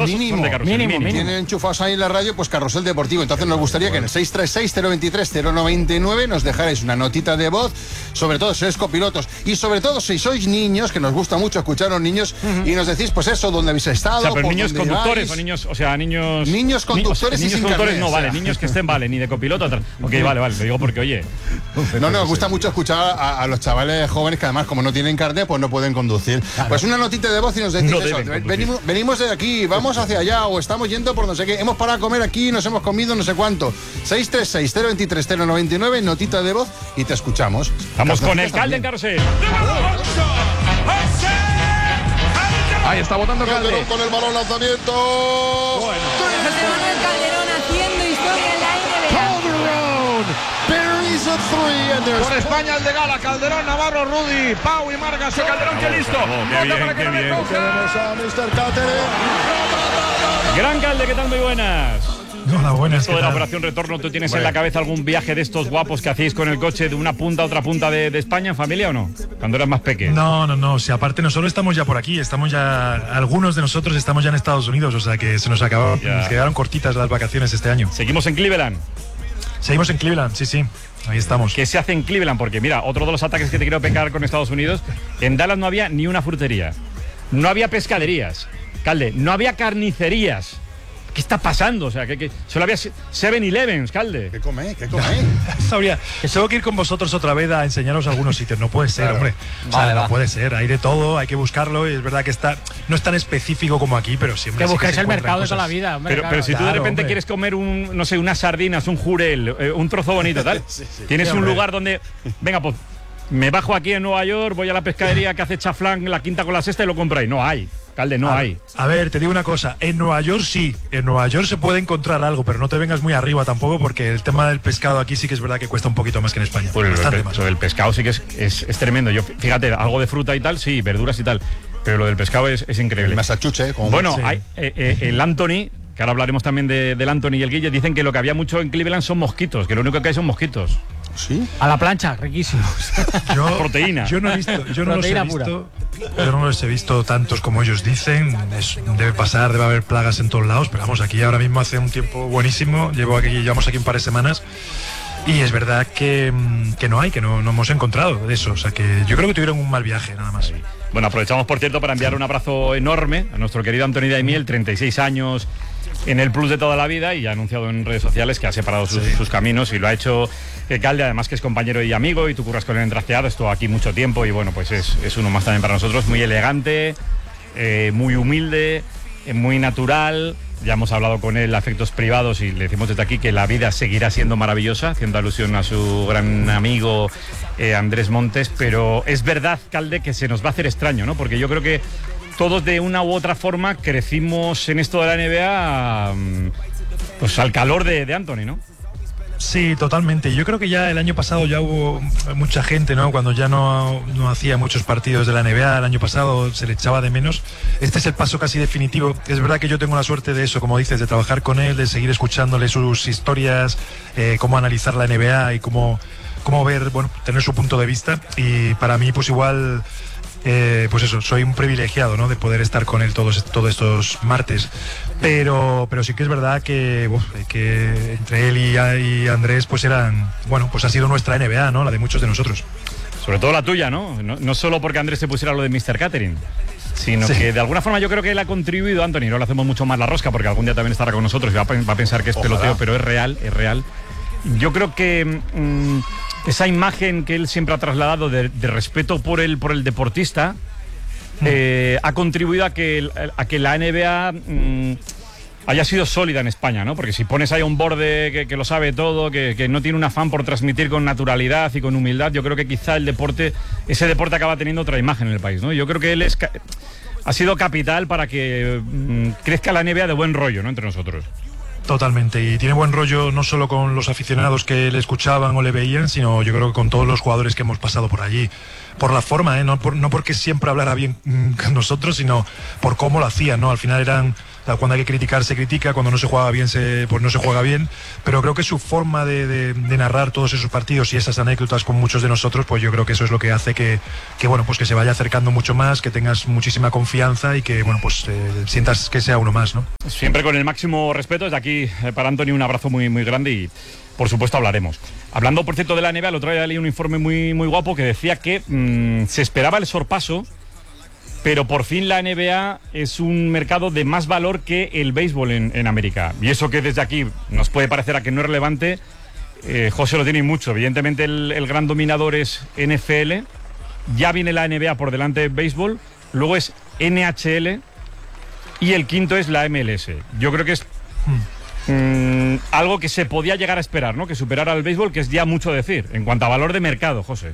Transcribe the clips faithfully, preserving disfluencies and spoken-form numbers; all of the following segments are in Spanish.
todos mínimo, son de carrusel. mínimo, Mínimo. mínimo. Tienen enchufados ahí en la radio, pues Carrusel Deportivo. Entonces nos gustaría que en el seis tres seis, cero dos tres, cero nueve nueve nos dejarais una notita de voz, sobre todo si sois copilotos y sobre todo si sois niños, que nos gusta mucho escuchar a los niños, uh-huh. y nos decís, pues eso, dónde habéis estado. O sea, pero por niños dónde conductores vais. o niños, o sea, niños... Niños conductores ni, y niños sin conductores carnet, no, o sea. vale, niños que estén, vale, ni de copiloto atrás. Ok, vale, vale, lo digo porque, oye... No, no, nos gusta mucho escuchar a, a los chavales jóvenes que además, como no tienen carnet, pues no pueden conducir. Claro. Pues una notita de voz y nos decís no eso. Venimos, venimos de aquí, vamos hacia allá, o estamos yendo por no sé qué. Hemos parado a comer aquí, nos hemos comido no sé cuánto. seis tres seis, cero dos tres, cero nueve nueve, notita de voz y te escuchamos. Vamos con el Calde en Carrusel. Ahí está votando Calde. Con el balón lanzamiento. Bueno. José Manuel Calderón haciendo historia en la N B A. Por España el de Gala, Calderón, Navarro, Rudy, Pau y Margas y Calderón, que listo. Qué bien, para que qué no me bien. coja. Gran Calde, ¿qué tal? Muy buenas. Hola, buenas. Esto de la operación retorno, ¿tú tienes bueno. en la cabeza algún viaje de estos guapos que hacéis con el coche de una punta a otra punta de, de España en familia o no? Cuando eras más pequeño. No, no, no. Si aparte nosotros estamos ya por aquí, estamos ya, algunos de nosotros estamos ya en Estados Unidos, o sea que se nos acabaron, nos quedaron cortitas las vacaciones este año. Seguimos en Cleveland. Seguimos en Cleveland, sí, sí. Ahí estamos. ¿Qué se hace en Cleveland? Porque mira, otro de los ataques que te quiero pegar con Estados Unidos, en Dallas no había ni una frutería, no había pescaderías, Calde, no había carnicerías. ¿Qué está pasando? O sea, que, que solo había seven elevens, Calde. ¿Qué coméis? ¿Qué coméis? Sabría que tengo que ir con vosotros otra vez a enseñaros algunos sitios. No puede ser, claro. hombre. O sea, vale, no va. puede ser. Hay de todo, hay que buscarlo. Y es verdad que está, no es tan específico como aquí, pero siempre. Que buscáis sí que el mercado cosas. de toda la vida. Hombre, pero, claro. pero si tú claro, de repente hombre. quieres comer un, no sé, unas sardinas, un jurel, eh, un trozo bonito, tal. sí, sí. Tienes sí, un lugar donde, venga, pues me bajo aquí en Nueva York, voy a la pescadería que hace chaflán, la quinta con la sexta y lo compráis. No hay. Calde, no a, hay. A ver, te digo una cosa. En Nueva York sí. En Nueva York se puede encontrar algo, pero no te vengas muy arriba tampoco, porque el tema del pescado aquí sí que es verdad que cuesta un poquito más que en España. Pues Bastante el, más. Lo del pescado sí que es, es, es tremendo. Yo, fíjate, algo de fruta y tal, sí, verduras y tal. Pero lo del pescado es, es increíble. El Massachusetts. Como bueno, sí. hay, eh, eh, el Anthony, que ahora hablaremos también de, del Anthony y el Guille, dicen que lo que había mucho en Cleveland son mosquitos, que lo único que hay son mosquitos. ¿Sí? A la plancha, riquísimos. Yo, proteína. Yo no he visto, yo no los he pura. visto, yo no los he visto tantos como ellos dicen. Es, debe pasar, debe haber plagas en todos lados, pero vamos, aquí ahora mismo hace un tiempo buenísimo. Llevo aquí, llevamos aquí un par de semanas. Y es verdad que, que no hay, que no, no hemos encontrado de eso. O sea que yo creo que tuvieron un mal viaje, nada más. Bueno, aprovechamos, por cierto, para enviar un abrazo enorme a nuestro querido Anthony Daimiel, treinta y seis años en el Plus de toda la vida, y ha anunciado en redes sociales que ha separado sus, sí. sus caminos, y lo ha hecho eh, Calde, además que es compañero y amigo, y tú curras con él en Trasteado, estuvo aquí mucho tiempo, y bueno, pues es, es uno más también para nosotros, muy elegante, eh, muy humilde, eh, muy natural. Ya hemos hablado con él a efectos privados y le decimos desde aquí que la vida seguirá siendo maravillosa, haciendo alusión a su gran amigo eh, Andrés Montes, pero es verdad, Calde, que se nos va a hacer extraño, ¿no? Porque yo creo que todos de una u otra forma crecimos en esto de la N B A pues al calor de, de Anthony, ¿no? Sí, totalmente. Yo creo que ya el año pasado ya hubo mucha gente, ¿no? Cuando ya no, no hacía muchos partidos de la N B A, el año pasado se le echaba de menos. Este es el paso casi definitivo. Es verdad que yo tengo la suerte de eso, como dices, de trabajar con él, de seguir escuchándole sus historias, eh, cómo analizar la N B A y cómo, cómo ver, bueno, tener su punto de vista. Y para mí, pues igual... Eh, pues eso, soy un privilegiado, ¿no? De poder estar con él todos, todos estos martes. Pero, pero sí que es verdad que, uf, que entre él y, y Andrés, pues eran, bueno, pues ha sido nuestra N B A, ¿no? La de muchos de nosotros. Sobre todo la tuya, ¿no? No, no solo porque Andrés se pusiera lo de mister Catering, sino sí. que de alguna forma yo creo que él ha contribuido, Anthony, no le hacemos mucho más la rosca porque algún día también estará con nosotros y va a, va a pensar que es Ojalá. peloteo, pero es real, es real. Yo creo que mmm, esa imagen que él siempre ha trasladado de, de respeto por el, por el deportista mm. eh, ha contribuido a que, a que la N B A mmm, haya sido sólida en España, ¿no? Porque si pones ahí a un borde que, que lo sabe todo, que, que no tiene un afán por transmitir con naturalidad y con humildad, yo creo que quizá el deporte, ese deporte acaba teniendo otra imagen en el país, ¿no? Yo creo que él es, ha sido capital para que mmm, crezca la N B A de buen rollo, ¿no? Entre nosotros. Totalmente, y tiene buen rollo no solo con los aficionados que le escuchaban o le veían, sino yo creo que con todos los jugadores que hemos pasado por allí. Por la forma, ¿eh? no, por, no porque siempre hablara bien mm, con nosotros, sino por cómo lo hacían, ¿no? Al final eran, cuando hay que criticar se critica, cuando no se juega bien se, pues no se juega bien, pero creo que su forma de, de, de narrar todos esos partidos y esas anécdotas con muchos de nosotros, pues yo creo que eso es lo que hace que, que bueno, pues que se vaya acercando mucho más, que tengas muchísima confianza y que, bueno, pues eh, sientas que sea uno más, ¿no? Siempre con el máximo respeto. Desde aquí, eh, para Anthony, un abrazo muy, muy grande y, por supuesto, hablaremos. Hablando, por cierto, de la N B A, el otro día leí un informe muy, muy guapo que decía que mmm, se esperaba el sorpaso, pero por fin la N B A es un mercado de más valor que el béisbol en, en América. Y eso que desde aquí nos puede parecer a que no es relevante, eh, José lo tiene mucho. Evidentemente el, el gran dominador es N F L, ya viene la N B A por delante de béisbol, luego es N H L y el quinto es la M L S. Yo creo que es... Hmm. Mm, algo que se podía llegar a esperar, ¿no? Que superara al béisbol, que es ya mucho decir en cuanto a valor de mercado, José.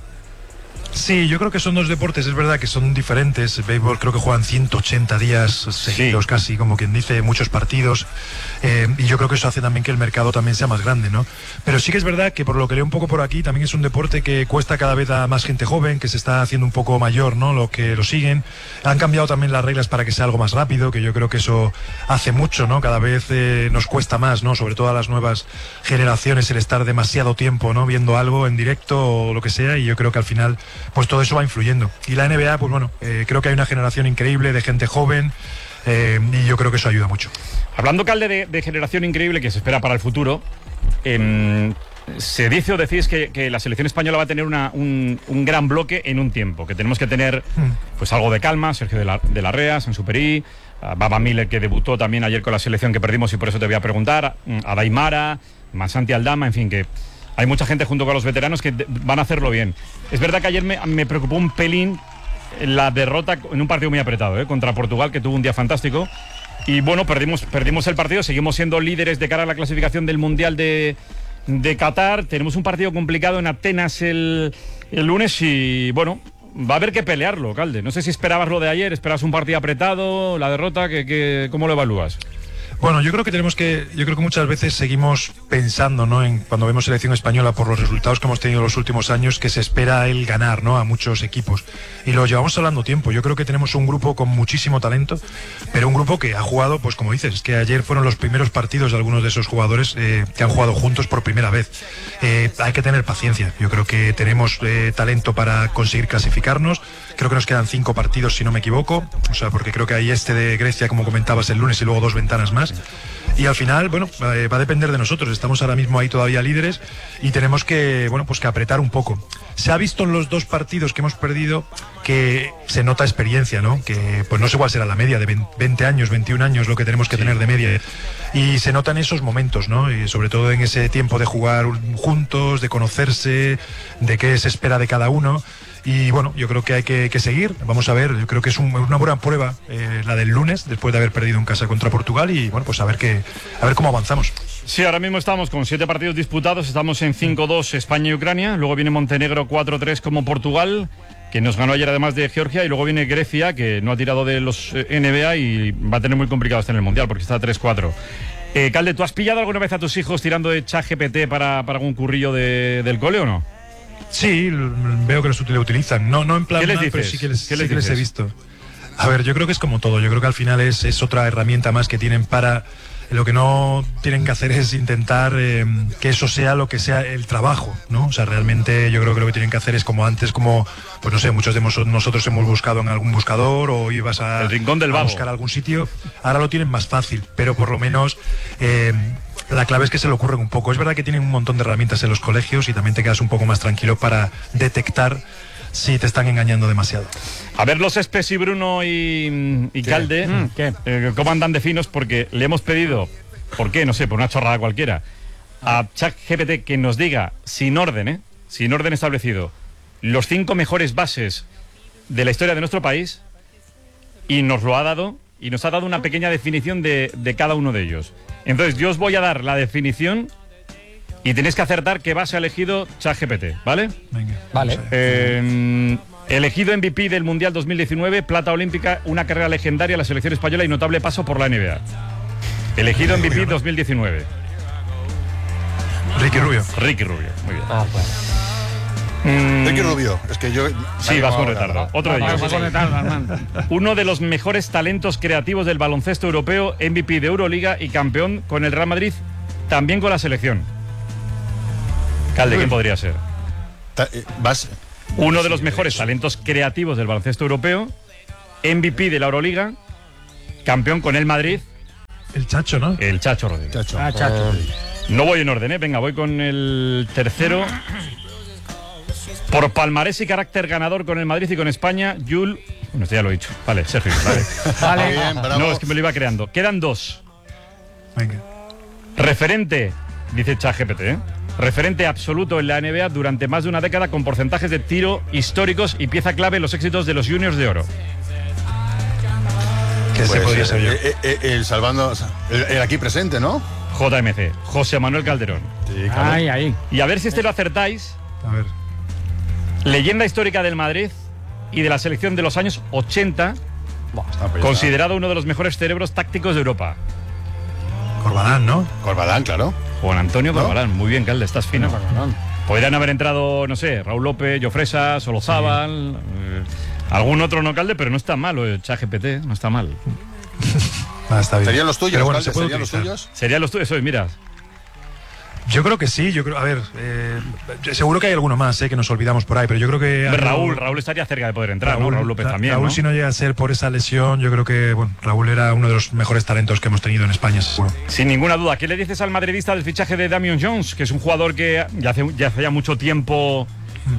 Sí, yo creo que son dos deportes, es verdad que son diferentes. El béisbol creo que juegan ciento ochenta días seguidos, sí, casi, como quien dice, muchos partidos. Eh, y yo creo que eso hace también que el mercado también sea más grande, ¿no? Pero sí que es verdad que, por lo que leo un poco por aquí, también es un deporte que cuesta cada vez a más gente joven, que se está haciendo un poco mayor, ¿no? Lo que lo siguen. Han cambiado también las reglas para que sea algo más rápido, que yo creo que eso hace mucho, ¿no? Cada vez eh, nos cuesta más, ¿no? Sobre todo a las nuevas generaciones, el estar demasiado tiempo, ¿no? Viendo algo en directo o lo que sea, y yo creo que al final pues todo eso va influyendo. Y la N B A, pues bueno, eh, creo que hay una generación increíble de gente joven, eh, y yo creo que eso ayuda mucho. Hablando, Calde, de, de generación increíble que se espera para el futuro, eh, se dice o decís que, que la selección española va a tener una, un, un gran bloque en un tiempo, que tenemos que tener pues algo de calma. Sergio de la, de la Rea, Sansuperi, Baba Miller, que debutó también ayer con la selección que perdimos y por eso te voy a preguntar, a Daimara, Mansanti Aldama, en fin, que hay mucha gente junto con los veteranos que van a hacerlo bien. Es verdad que ayer me, me preocupó un pelín la derrota en un partido muy apretado, ¿eh? Contra Portugal, que tuvo un día fantástico. Y bueno, perdimos, perdimos el partido, seguimos siendo líderes de cara a la clasificación del Mundial de, de Qatar. Tenemos un partido complicado en Atenas el, el lunes y bueno, va a haber que pelearlo, Calde. No sé si esperabas lo de ayer, esperabas un partido apretado, la derrota, que, que, ¿cómo lo evalúas? Bueno, yo creo que tenemos que, yo creo que muchas veces seguimos pensando, ¿no? En cuando vemos selección española por los resultados que hemos tenido en los últimos años, que se espera el ganar, ¿no? A muchos equipos. Y lo llevamos hablando tiempo. Yo creo que tenemos un grupo con muchísimo talento, pero un grupo que ha jugado, pues como dices, es que ayer fueron los primeros partidos de algunos de esos jugadores eh, que han jugado juntos por primera vez. Eh, hay que tener paciencia. Yo creo que tenemos eh, talento para conseguir clasificarnos. Creo que nos quedan cinco partidos, si no me equivoco. O sea, porque creo que hay este de Grecia, como comentabas, el lunes y luego dos ventanas más. Y al final, bueno, eh, va a depender de nosotros. Estamos ahora mismo ahí todavía líderes y tenemos que, bueno, pues que apretar un poco. Se ha visto en los dos partidos que hemos perdido que se nota experiencia, ¿no? Que pues no sé cuál será la media de veinte años, veintiún años, lo que tenemos que sí. tener de media. Y se nota en esos momentos, ¿no? Y sobre todo en ese tiempo de jugar juntos, de conocerse, de qué se espera de cada uno. Y bueno, yo creo que hay que, que seguir. Vamos a ver, yo creo que es un, una buena prueba eh, la del lunes, después de haber perdido en casa contra Portugal. Y bueno, pues a ver, que, a ver cómo avanzamos. Sí, ahora mismo estamos con siete partidos disputados. Estamos en cinco dos España y Ucrania. Luego viene Montenegro cuatro tres como Portugal, que nos ganó ayer además de Georgia. Y luego viene Grecia, que no ha tirado de los N B A y va a tener muy complicado estar en el Mundial porque está tres cuatro. Eh, Calde, ¿tú has pillado alguna vez a tus hijos tirando de ChatGPT para, para algún currillo de, del cole o no? Sí, veo que los utilizan. No, no en plan ¿Qué les mal, dices? pero sí que les, ¿Qué les, sí que les he visto. A ver, yo creo que es como todo. Yo creo que al final es, es otra herramienta más que tienen para... Lo que no tienen que hacer es intentar eh, que eso sea lo que sea el trabajo, ¿no? O sea, realmente yo creo que lo que tienen que hacer es como antes, como, pues no sé, muchos de nosotros hemos buscado en algún buscador o ibas a, el rincón del a vago. buscar algún sitio. Ahora lo tienen más fácil, pero por lo menos... Eh, la clave es que se le ocurren un poco. Es verdad que tienen un montón de herramientas en los colegios y también te quedas un poco más tranquilo para detectar si te están engañando demasiado. A ver los Espes y Bruno y, y Calde, mm, ¿qué? Eh, cómo andan de finos, porque le hemos pedido, ¿por qué? No sé, por una chorrada cualquiera, a ChatGPT que nos diga, sin orden, ¿eh? sin orden establecido, los cinco mejores bases de la historia de nuestro país, y nos lo ha dado, y nos ha dado una pequeña definición de, de cada uno de ellos. Entonces yo os voy a dar la definición y tenéis que acertar qué base ha elegido ChatGPT, ¿vale? Venga, vale. Eh, elegido M V P del Mundial dos mil diecinueve, plata olímpica, una carrera legendaria, la selección española y notable paso por la N B A. Elegido M V P dos mil diecinueve. Ricky Rubio. Ricky Rubio, muy bien. Ah, bueno. Mm, Ricky Rubio, es que yo... Sí, vas con retardo. Otro de ellos. Vas con retardo, Armando. Uno de los mejores talentos creativos del baloncesto europeo, M V P de Euroliga y campeón con el Real Madrid, también con la selección. Calde, ¿quién podría ser? Ta- eh, Vas... Uno de los mejores talentos creativos del baloncesto europeo, M V P de la Euroliga, campeón con el Madrid, El Chacho, ¿no? el Chacho Rodríguez. Chacho. Ah, chacho. No voy en orden, ¿eh? Venga, voy con el tercero. Por palmarés y carácter ganador con el Madrid y con España, Jul... Bueno, esto ya lo he dicho. Vale, Sergio, vale. Vale. Bien, bravo. No, es que me lo iba creando. Quedan dos. Venga. Referente, dice ChatGPT, ¿eh? Referente absoluto en la N B A durante más de una década con porcentajes de tiro históricos y pieza clave en los éxitos de los Juniors de Oro. Que ese Pues, podría eh, ser yo. eh, eh, el salvando... El, el aquí presente, ¿no? J M C, José Manuel Calderón. Sí, claro. Ahí, ahí. Y a ver si este lo acertáis. A ver. Leyenda histórica del Madrid y de la selección de los años ochenta, Ah, pues ya está. considerado uno de los mejores cerebros tácticos de Europa. Corbalán, ¿no? Corbalán, claro. Juan Antonio ¿No? Corbalán, muy bien, Calde, estás fino. Corbalán. Podrían haber entrado, no sé, Raúl López, Jofresa, Solozábal, eh, algún otro no, Calde, pero no está mal, o ChatGPT, no está mal. Ah, está bien. ¿Serían los tuyos, Pero bueno, Calde? se puede ¿Serían los utilizar. tuyos? Serían los tuyos, eso, mira. Yo creo que sí, yo creo, a ver, eh, seguro que hay alguno más, eh, que nos olvidamos por ahí, pero yo creo que... Hombre, algo- Raúl, Raúl estaría cerca de poder entrar, ¿no? Raúl López Ra- también, Raúl, ¿no? si no llega a ser por esa lesión, yo creo que, bueno, Raúl era uno de los mejores talentos que hemos tenido en España, seguro. Sin ninguna duda. ¿Qué le dices al madridista del fichaje de Damian Jones? Que es un jugador que ya hace ya, hace ya mucho tiempo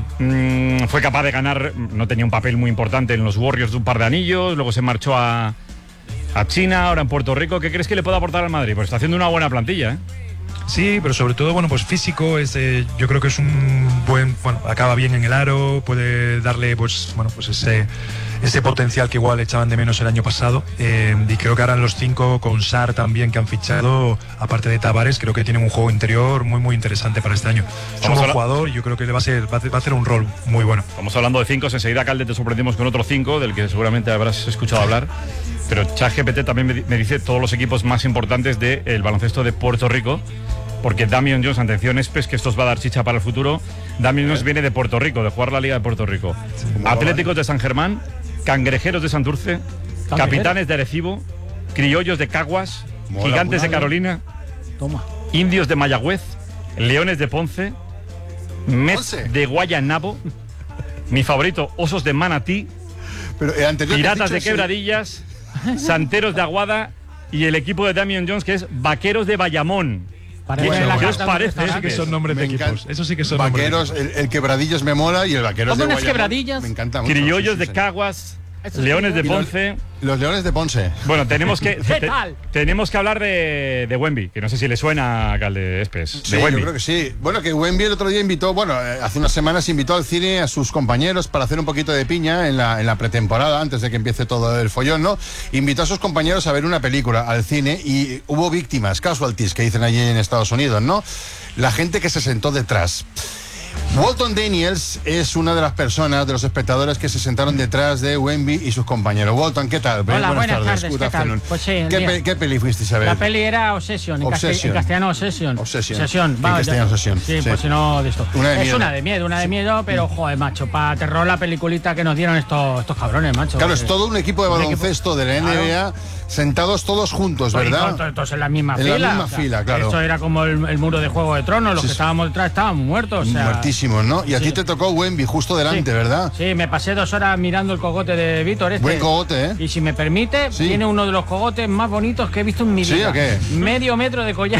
mm, fue capaz de ganar, no tenía un papel muy importante en los Warriors de un par de anillos, luego se marchó a, a China, ahora en Puerto Rico. ¿Qué crees que le puede aportar al Madrid? Pues está haciendo una buena plantilla, ¿eh? Sí, pero sobre todo, bueno, pues físico, es, eh, yo creo que es un buen, bueno, acaba bien en el aro, puede darle, pues, bueno, pues ese, ese potencial que igual echaban de menos el año pasado. Eh, y creo que ahora los cinco, con Sar también que han fichado, aparte de Tavares, creo que tienen un juego interior muy, muy interesante para este año. Es un Vamos a buen la- jugador y yo creo que le va a ser, va a, va a hacer un rol muy bueno. Estamos hablando de cinco, enseguida, Calde, te sorprendimos con otro cinco, del que seguramente habrás escuchado hablar. Pero ChatGPT también me, di- me dice todos los equipos más importantes del baloncesto de Puerto Rico. Porque Damian Jones, atención, Espes, que esto os va a dar chicha para el futuro. Damian Jones viene de Puerto Rico, de jugar la Liga de Puerto Rico. Atléticos de San Germán, Cangrejeros de Santurce, Capitanes de Arecibo, Criollos de Caguas, Mola, Gigantes de mola. Carolina, Toma. Indios de Mayagüez, Leones de Ponce, Mets Ponce. de Guayanabo, mi favorito, Osos de Manatí, Pero el anterior que has Piratas dicho de es el- Quebradillas, Santeros de Aguada y el equipo de Damian Jones, que es Vaqueros de Bayamón. Parece ¿Qué- la qué os carta de un parece? Eso sí que restaurante. son nombres de Me equipos. encanta. Eso sí que son Vaqueros, nombres de el, el Quebradillas me mola y el Vaqueros ¿Cómo de unas Guayamón quebradillas? Me encanta mucho. Criollos sí, de sí, Caguas, Eso es Leones de Y los- Ponce. Los Leones de Ponce. Bueno, tenemos que ¿Qué te- tal? tenemos que hablar de, de Wemby, que no sé si le suena a Calde Espes. Sí, De yo Wemby. creo que sí. Bueno, que Wemby el otro día invitó, bueno, eh, hace unas semanas invitó al cine a sus compañeros para hacer un poquito de piña en la, en la pretemporada, antes de que empiece todo el follón, ¿no? Invitó a sus compañeros a ver una película al cine y hubo víctimas, casualties, que dicen allí en Estados Unidos, ¿no? La gente que se sentó detrás. Walton Daniels es una de las personas, de los espectadores que se sentaron detrás de Wemby y sus compañeros. Walton, ¿qué tal? Hola, buenas tardes, Good ¿qué tal? afternoon. Pues sí, ¿Qué, bien. pe- qué peli fuisteis a ver? La peli era Obsession, en, castell- Obsession. en castellano Obsession. Obsession. En Va, castellano ya- Obsession, Sí, sí. pues si no, de esto. Una de es miedo. una de miedo, una de miedo, pero joder, macho, para terror la peliculita que nos dieron estos, estos cabrones, macho. Claro, es Eh, todo un equipo de un equipo- baloncesto de la N B A sentados todos juntos, Pues, y ¿verdad? todos- todos en la misma En la fila. misma fila, claro. Esto era como el, el muro de Juego de Tronos, los Sí, que sí. estábamos detrás estábamos muertos. O sea, Muertísimos, ¿no? Y a sí. ti te tocó Wemby justo delante, Sí. ¿verdad? Sí, me pasé dos horas mirando el cogote de Víctor. Este. Buen cogote, ¿eh? Y si me permite, Sí. tiene uno de los cogotes más bonitos que he visto en mi ¿Sí vida. o qué? Medio metro de collar.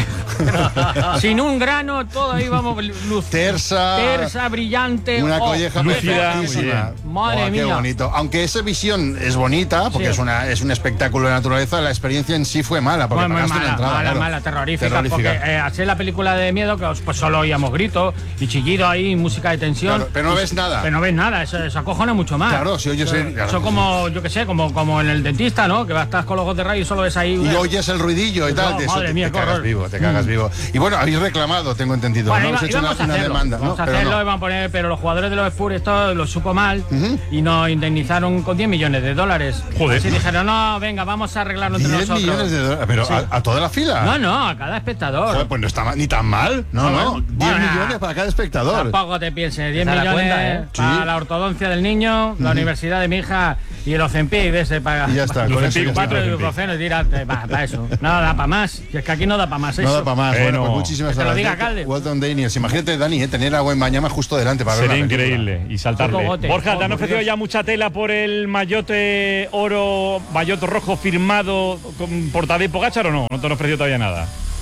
Sin un grano, todo ahí vamos luz. Tersa. Tersa, brillante. Una oh, colleja lúcida, perfectísima. muy Madre Oh, qué mía. bonito. Aunque esa visión es bonita, porque Sí. es una es un espectáculo de naturaleza, la experiencia en sí fue mala, porque Muy, muy pagaste mala, una entrada. mala, claro. mala, terrorífica, Terrorífica. porque eh, al ser la película de miedo, que pues solo oíamos gritos y chillidos, sonido ahí, música de tensión. Claro, pero no ves nada. Pero no ves nada, eso, eso acojona mucho más. Claro, si oyes el- Eso como, yo qué sé, como, como en el dentista, ¿no? Que estás con los ojos de rayo y solo ves ahí... Y oyes el ruidillo y tal, No, de eso madre te, mía, te qué cagas horror. vivo, te cagas Mm. vivo. Y bueno, habéis reclamado, tengo entendido, Bueno, no iba- habéis hecho una, íbamos a una hacerlo, demanda, ¿no? vamos a Pero hacerlo, no. iban a poner, pero los jugadores de los Spurs esto lo supo mal y nos indemnizaron con diez millones de dólares. Joder. Así dijeron, no, venga, vamos a arreglarlo entre diez nosotros. millones de dólares, pero Sí. a, a toda la fila. No, no, a cada espectador. Joder, pues no está ma- ni tan mal. No, Ah, no, bueno. diez Bueno, millones para cada espectador. Tampoco te pienses, diez Esa es la millones cuenta, ¿eh? para Sí. la ortodoncia del niño, la universidad de mi hija y el Ozempic de ese para... Y ya está, para- con eso ya cuatro está. ibuprofeno y tírate, para eso. No da para más, que es que aquí no da para más eso. No da para más. Bueno, Bueno, pues muchísimas que te lo gracias. diga Calde. Walton Daniels. Imagínate, Dani, eh, tener a Gwen Banyama justo delante para ver Sería la película. increíble y saltarle. Cocogote. Borja, ¿te han Oh, por ofrecido Dios. ya mucha tela por el mayote oro, mayote rojo firmado con, por Tadej Pogačar o no? ¿No te han ofrecido todavía nada?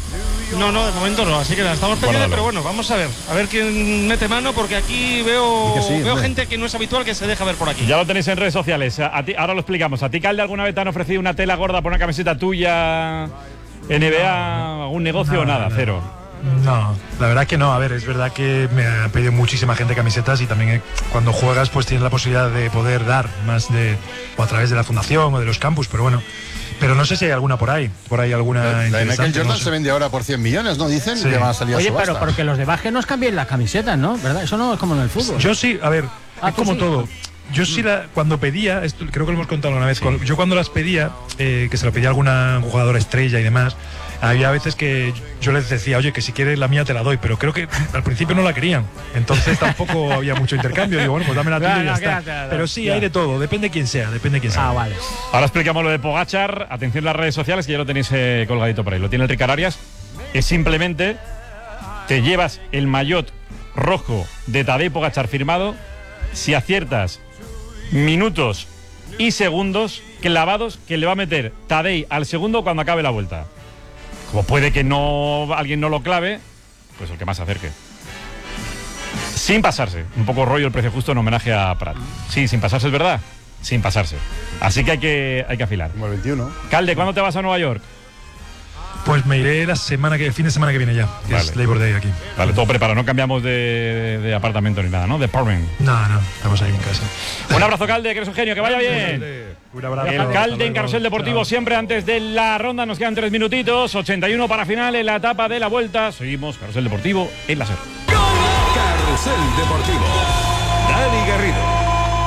No, no, de momento no, así que la estamos pendientes, Guárdalo. pero bueno, vamos a ver, a ver quién mete mano, porque aquí veo, Y que sí, veo hombre. gente que no es habitual que se deja ver por aquí. Ya lo tenéis en redes sociales. A, a ti, ahora lo explicamos. ¿A ti, Calde, alguna vez te han ofrecido una tela gorda por una camiseta tuya, N B A, algún negocio No, o nada? no. Cero. No, la verdad que no. A ver, es verdad que me ha pedido muchísima gente camisetas y también eh, cuando juegas pues tienes la posibilidad de poder dar más de o a través de la fundación o de los campus, pero bueno. Pero no sé si hay alguna por ahí, por ahí alguna La de Michael interesante. Jordan no sé. se vende ahora por cien millones, ¿no? Dicen Sí. que van a salir a Oye, subasta. pero porque los de básquet nos cambien las camisetas, ¿no? ¿Verdad? Eso no es como en el fútbol. Yo sí, a ver, Ah, es tú como sí. todo. Yo sí, la, cuando pedía, esto creo que lo hemos contado una vez, cuando- yo cuando las pedía, eh, que se lo pedía a alguna jugadora estrella y demás, había veces que yo les decía, oye, que si quieres la mía te la doy, pero creo que al principio no la querían, entonces tampoco había mucho intercambio. Digo, bueno, pues dame la tuya Claro, y ya no, está. quédatela, Pero sí, ya. hay de todo, depende de quién sea, depende de quién sea. Ah, vale. Ahora explicamos lo de Pogačar. Atención a las redes sociales, que ya lo tenéis eh, colgadito por ahí. Lo tiene el Ricard Arias. Es simplemente te llevas el maillot rojo de Tadej Pogačar firmado si aciertas minutos y segundos clavados que le va a meter Tadej al segundo cuando acabe la vuelta. Como puede que no alguien no lo clave, pues el que más se acerque. Sin pasarse. Un poco rollo el precio justo en homenaje a Prat. Sí, sin pasarse, es verdad. Sin pasarse. Así que hay que, hay que afilar. Como el veintiuno. Calde, ¿cuándo te vas a Nueva York? Pues me iré la semana que, el fin de semana que viene ya, que Vale. es Labor Day aquí. Vale, todo preparado. No cambiamos de, de apartamento ni nada, ¿no? De apartment. No, no, estamos ahí en casa. Un abrazo, Calde, que eres un genio. Que vaya bien. Un abrazo. El Calde en Hasta Carrusel luego. Deportivo, Chao. siempre antes de la ronda. Nos quedan tres minutitos. ochenta y uno para final en la etapa de la vuelta. Seguimos Carrusel Deportivo en la SER. Carrusel Deportivo. Dani Garrido.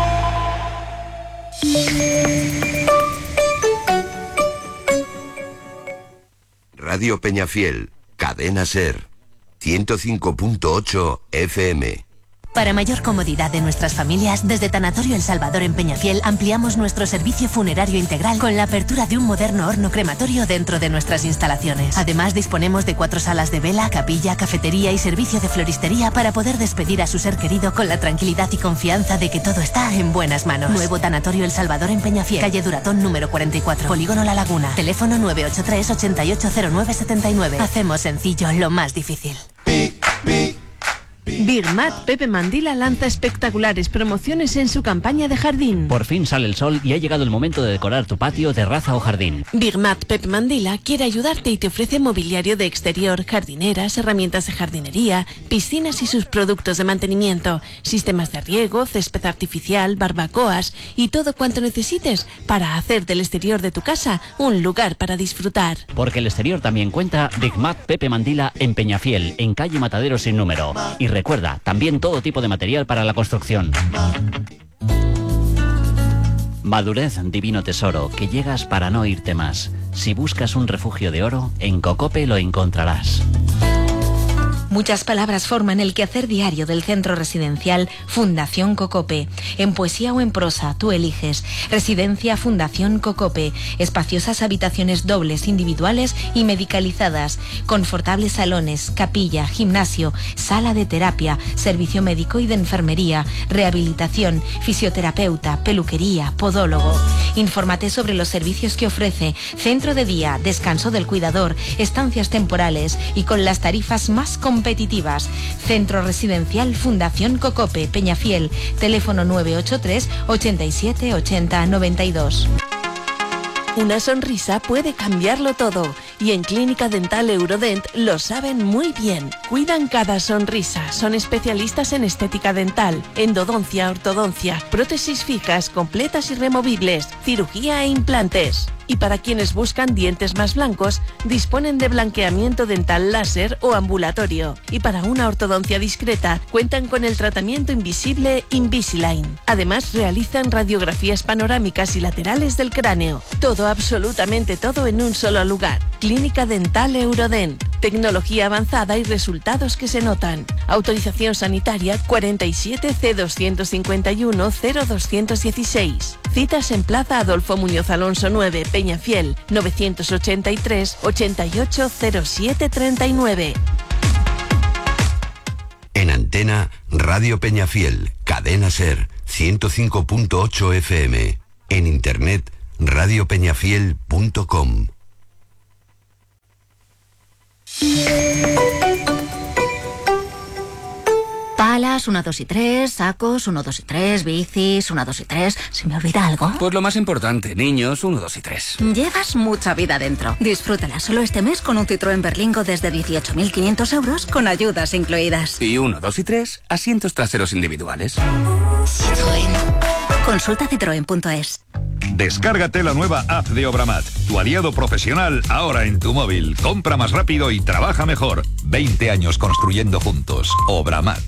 Radio Peñafiel, Cadena SER, ciento cinco punto ocho F M. Para mayor comodidad de nuestras familias, desde Tanatorio El Salvador en Peñafiel ampliamos nuestro servicio funerario integral con la apertura de un moderno horno crematorio dentro de nuestras instalaciones. Además, disponemos de cuatro salas de vela, capilla, cafetería y servicio de floristería para poder despedir a su ser querido con la tranquilidad y confianza de que todo está en buenas manos. Nuevo Tanatorio El Salvador en Peñafiel, calle Duratón número cuarenta y cuatro, Polígono La Laguna. Teléfono nueve ocho tres, ochenta y ocho cero nueve setenta y nueve. Hacemos sencillo lo más difícil. Birmat Pepe Mandila lanza espectaculares promociones en su campaña de jardín. Por fin sale el sol y ha llegado el momento de decorar tu patio, terraza o jardín. Birmat Pepe Mandila quiere ayudarte y te ofrece mobiliario de exterior, jardineras, herramientas de jardinería, piscinas y sus productos de mantenimiento, sistemas de riego, césped artificial, barbacoas y todo cuanto necesites para hacer del exterior de tu casa un lugar para disfrutar. Porque el exterior también cuenta. Birmat Pepe Mandila en Peñafiel, en calle Matadero sin número. Y recuerda, también todo tipo de material para la construcción. Madurez, divino tesoro, que llegas para no irte más. Si buscas un refugio de oro, en Cocope lo encontrarás. Muchas palabras forman el quehacer diario del centro residencial Fundación Cocope. En poesía o en prosa, tú eliges. Residencia Fundación Cocope. Espaciosas habitaciones dobles, individuales y medicalizadas. Confortables salones, capilla, gimnasio, sala de terapia, servicio médico y de enfermería, rehabilitación, fisioterapeuta, peluquería, podólogo. Infórmate sobre los servicios que ofrece. Centro de día, descanso del cuidador, estancias temporales y con las tarifas más competitivas. Centro Residencial Fundación Cocope, Peñafiel. Teléfono nueve ocho tres, ochenta y siete, ochenta, noventa y dos. Una sonrisa puede cambiarlo todo y en Clínica Dental Eurodent lo saben muy bien. Cuidan cada sonrisa, son especialistas en estética dental, endodoncia, ortodoncia, prótesis fijas, completas y removibles, cirugía e implantes. Y para quienes buscan dientes más blancos, disponen de blanqueamiento dental láser o ambulatorio. Y para una ortodoncia discreta, cuentan con el tratamiento invisible Invisalign. Además, realizan radiografías panorámicas y laterales del cráneo. Todo, absolutamente todo en un solo lugar. Clínica Dental Eurodent. Tecnología avanzada y resultados que se notan. Autorización sanitaria cuarenta y siete C doscientos cincuenta y uno cero doscientos dieciséis. Citas en Plaza Adolfo Muñoz Alonso nueve, Peñafiel, novecientos ochenta y tres, ochenta y ocho, cero siete treinta y nueve. En antena, Radio Peñafiel, Cadena Ser, ciento cinco punto ocho F M. En internet, radio peñafiel punto com. Palas, uno, dos y tres, sacos, uno, dos y tres, bicis, uno, dos y tres. ¿Se me olvida algo? Pues lo más importante, niños, uno, dos y tres. Llevas mucha vida dentro. Disfrútala solo este mes con un Citroën Berlingo desde dieciocho mil quinientos euros con ayudas incluidas. Y uno, dos y tres, asientos traseros individuales. Citroën. Consulta citroen punto es. Descárgate la nueva app de Obramat, tu aliado profesional ahora en tu móvil. Compra más rápido y trabaja mejor. veinte años construyendo juntos. Obramat.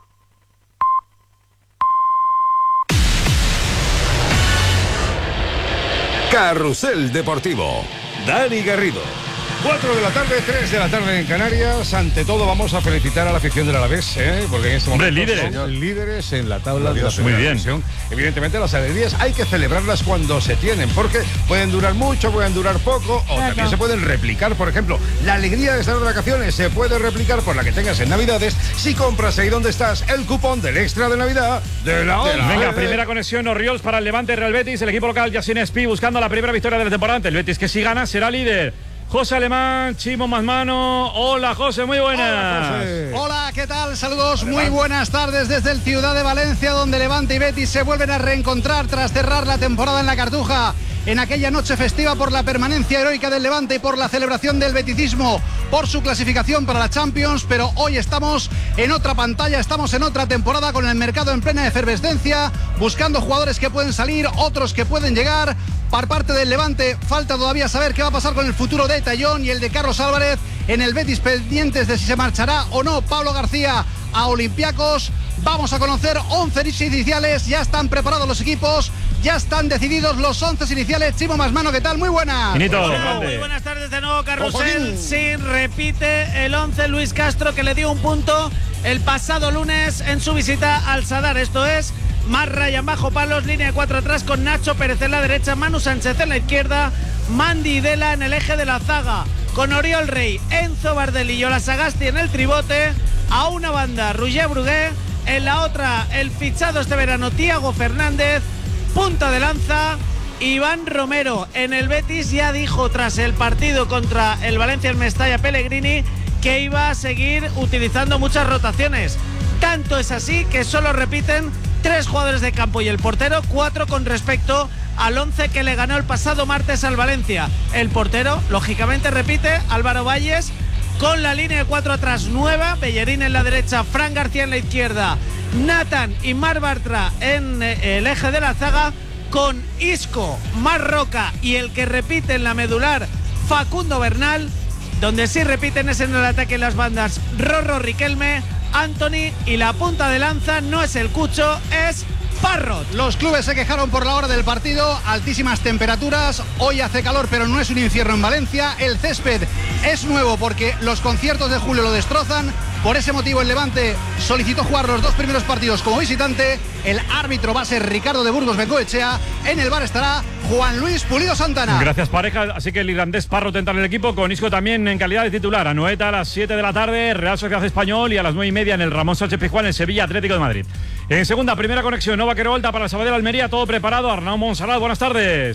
Carrusel Deportivo. Dani Garrido. cuatro de la tarde, tres de la tarde en Canarias. Ante todo vamos a felicitar a la afición del Alavés, ¿eh? Porque en este momento Hombre, líderes. son líderes en la tabla de la Muy primera bien. división. Evidentemente las alegrías hay que celebrarlas cuando se tienen, porque pueden durar mucho, pueden durar poco, o Claro. también se pueden replicar. Por ejemplo, la alegría de estar de vacaciones se puede replicar por la que tengas en Navidades si compras ahí donde estás el cupón del extra de Navidad de la ONCE. Venga, primera conexión Orriols para el Levante Real Betis. El equipo local Yasin Espí buscando la primera victoria de la temporada. El Betis, que si gana será líder. José Alemán, Chimo Mazmano. Hola, José, muy buenas. Hola, José. Hola, ¿qué tal? Saludos, muy buenas tardes desde el Ciudad de Valencia, donde Levante y Betis se vuelven a reencontrar tras cerrar la temporada en la Cartuja. En aquella noche festiva por la permanencia heroica del Levante y por la celebración del beticismo, por su clasificación para la Champions, pero hoy estamos en otra pantalla, estamos en otra temporada con el mercado en plena efervescencia, buscando jugadores que pueden salir, otros que pueden llegar. Por parte del Levante, falta todavía saber qué va a pasar con el futuro de Tallón y el de Carlos Álvarez. En el Betis, pendientes de si se marchará o no Pablo García a Olympiacos. Vamos a conocer once iniciales, ya están preparados los equipos, ya están decididos los once iniciales. Chimo Masmano, ¿qué tal? Muy buenas. Finito, Muy buenas tardes de nuevo, Carrusel. Sí, repite el once Luis Castro, que le dio un punto el pasado lunes en su visita al Sadar. Esto es más Ryan bajo palos, línea de cuatro atrás con Nacho Pérez en la derecha, Manu Sánchez en la izquierda, Mandy Dela en el eje de la zaga, con Oriol Rey, Enzo Bardelli y Ola Sagasti en el tribote. A una banda Roger Brugué, en la otra el fichado este verano Thiago Fernández. Punta de lanza Iván Romero. En el Betis ya dijo tras el partido contra el Valencia en Mestalla Pellegrini que iba a seguir utilizando muchas rotaciones. Tanto es así que solo repiten tres jugadores de campo y el portero, cuatro con respecto al once que le ganó el pasado martes al Valencia. El portero, lógicamente, repite, Álvaro Valles, con la línea de cuatro atrás nueva, Bellerín en la derecha, Fran García en la izquierda, Nathan y Mar Bartra en el eje de la zaga, con Isco, Mar Roca y el que repite en la medular, Facundo Bernal. Donde sí repiten es en el ataque en las bandas, Rorro Riquelme, Anthony, y la punta de lanza no es el Cucho, es Parrot. Los clubes se quejaron por la hora del partido, altísimas temperaturas, hoy hace calor pero no es un infierno en Valencia, el césped es nuevo porque los conciertos de julio lo destrozan, por ese motivo el Levante solicitó jugar los dos primeros partidos como visitante, el árbitro va a ser Ricardo de Burgos Bengoechea, en el bar estará Juan Luis Pulido Santana. Gracias, pareja, así que el irlandés Parrot entra en el equipo, con Isco también en calidad de titular. A Noeta a las siete de la tarde, Real Sociedad Español, y a las nueve y media en el Ramón Sánchez Pizjuán, en Sevilla Atlético de Madrid. En segunda, primera conexión, Nova Querolta para el Sabadell Almería, todo preparado. Arnau Monsalat, buenas tardes.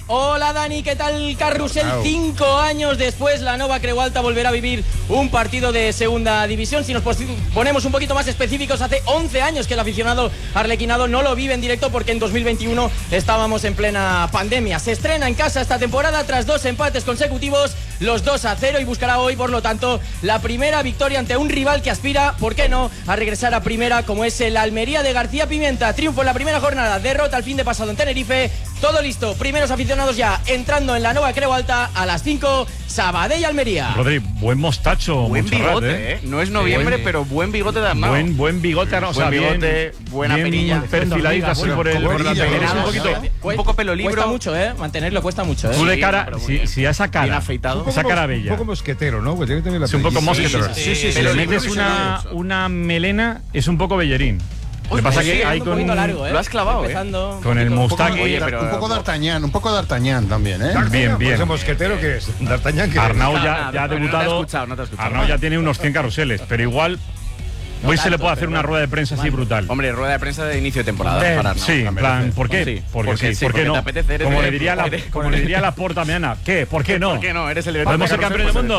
Hola Dani, ¿qué tal Carrusel? Wow. Cinco años después la Nova Creu Alta volverá a vivir un partido de segunda división. Si nos ponemos un poquito más específicos, hace once años que el aficionado arlequinado no lo vive en directo porque en dos mil veintiuno estábamos en plena pandemia. Se estrena en casa esta temporada tras dos empates consecutivos, los dos a cero, y buscará hoy, por lo tanto, la primera victoria ante un rival que aspira, ¿por qué no?, a regresar a primera, como es el Almería de García Pimienta. Triunfo en la primera jornada, derrota el fin de pasado en Tenerife. Todo listo, primeros aficionados ya entrando en la Nova Creu Alta a las cinco, Sabadell Almería. Rodri, buen mostacho. Buen Montserrat, bigote, ¿eh? No es noviembre, buen, pero buen bigote de Arnau. Buen, buen bigote, no, o sea, buen bigote, bien, buena bien perilla. Perfiladita así por el... Por la perilla, un poquito, un poco pelo libro. Cuesta mucho, ¿eh? Mantenerlo cuesta mucho, ¿eh? Tú de cara, sí, si, si a esa cara, afeitado, esa cara bella. Un poco mosquetero, ¿no? Pues tiene que tener la es un poco mosquetero. Sí, sí, sí, sí, pero sí, le metes sí, una, una melena, es un poco bellerín. Lo que pasa sí, que hay un con largo, ¿eh? Lo has clavado, empezando, ¿eh? Con el Mustang. Oye, pero un poco d'Artagnan, un poco d'Artagnan también, ¿eh? Bien, bien. ¿Ese mosquetero qué es? ¿D'Artagnan qué es? Arnau ya, Nada, ya ha no, debutado. No te he escuchado, no te he escuchado. Arnau ya tiene unos cien carruseles, pero igual No hoy tanto, se le puede hacer pero una bueno. rueda de prensa así brutal. Hombre, rueda de prensa de inicio de temporada Eh, para Arnau. sí, en plan, ¿por qué? Sí, porque, porque sí, sí, ¿por qué porque no? te apetece, eres Como el- le diría la, eres- como le diría la Porta mañana, ¿qué? ¿Por qué no? ¿Por qué no? Eres el director ¿Podemos de ser Carrusel, campeones del pues mundo?